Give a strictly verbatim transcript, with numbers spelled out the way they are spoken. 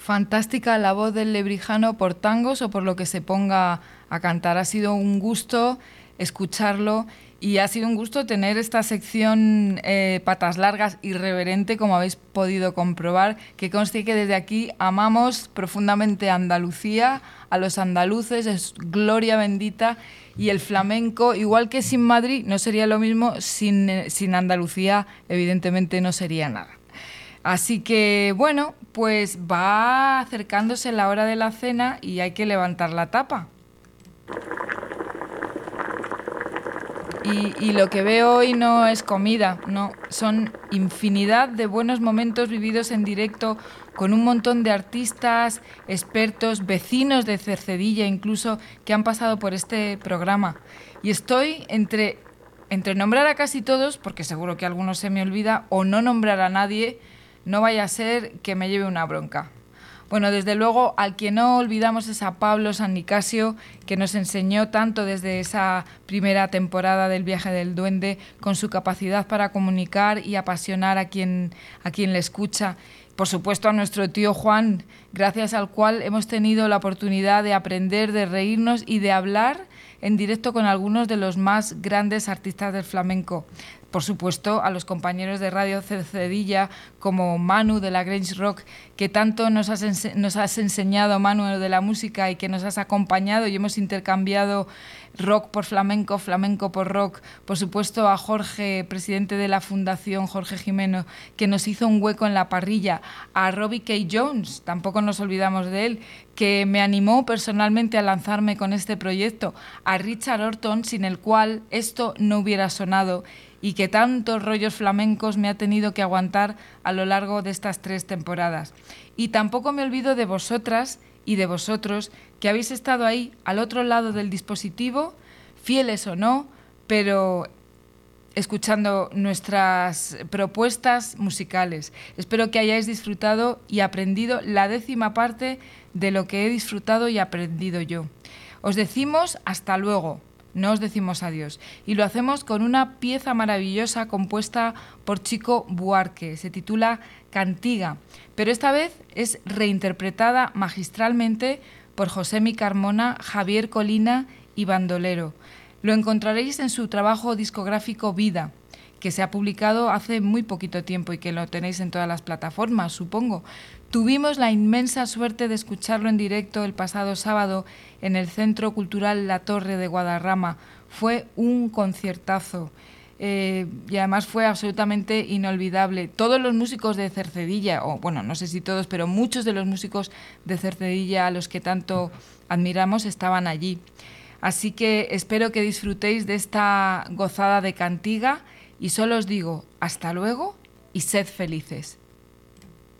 Fantástica la voz del lebrijano por tangos o por lo que se ponga a cantar. Ha sido un gusto escucharlo y ha sido un gusto tener esta sección eh, patas largas irreverente, como habéis podido comprobar, que conste que desde aquí amamos profundamente a Andalucía, a los andaluces, es gloria bendita, y el flamenco, igual que sin Madrid, no sería lo mismo, sin, sin Andalucía evidentemente no sería nada. Así que, bueno, pues va acercándose la hora de la cena y hay que levantar la tapa. Y, y lo que veo hoy no es comida, no, son infinidad de buenos momentos vividos en directo con un montón de artistas, expertos, vecinos de Cercedilla incluso, que han pasado por este programa. Y estoy entre, entre nombrar a casi todos, porque seguro que alguno se me olvida, o no nombrar a nadie. No vaya a ser que me lleve una bronca. Bueno, desde luego, al que no olvidamos es a Pablo San Nicasio, que nos enseñó tanto desde esa primera temporada del Viaje del Duende, con su capacidad para comunicar y apasionar a quien, a quien le escucha. Por supuesto, a nuestro tío Juan, gracias al cual hemos tenido la oportunidad de aprender, de reírnos y de hablar en directo con algunos de los más grandes artistas del flamenco. Por supuesto, a los compañeros de Radio Cercedilla, como Manu de la Grange Rock, que tanto nos has, ense- nos has enseñado, Manu, de la música, y que nos has acompañado y hemos intercambiado rock por flamenco, flamenco por rock. Por supuesto, a Jorge, presidente de la Fundación Jorge Jimeno, que nos hizo un hueco en la parrilla. A Robbie K. Jones, tampoco nos olvidamos de él, que me animó personalmente a lanzarme con este proyecto. A Richard Orton, sin el cual esto no hubiera sonado, y que tantos rollos flamencos me ha tenido que aguantar a lo largo de estas tres temporadas. Y tampoco me olvido de vosotras y de vosotros, que habéis estado ahí, al otro lado del dispositivo, fieles o no, pero escuchando nuestras propuestas musicales. Espero que hayáis disfrutado y aprendido la décima parte de lo que he disfrutado y aprendido yo. Os decimos hasta luego. No os decimos adiós. Y lo hacemos con una pieza maravillosa compuesta por Chico Buarque. Se titula Cantiga, pero esta vez es reinterpretada magistralmente por Josemi Carmona, Javier Colina y Bandolero. Lo encontraréis en su trabajo discográfico Vida, que se ha publicado hace muy poquito tiempo y que lo tenéis en todas las plataformas, supongo. Tuvimos la inmensa suerte de escucharlo en directo el pasado sábado en el Centro Cultural La Torre de Guadarrama. Fue un conciertazo eh, y además fue absolutamente inolvidable. Todos los músicos de Cercedilla, o bueno, no sé si todos, pero muchos de los músicos de Cercedilla a los que tanto admiramos estaban allí. Así que espero que disfrutéis de esta gozada de cantiga y solo os digo hasta luego y sed felices.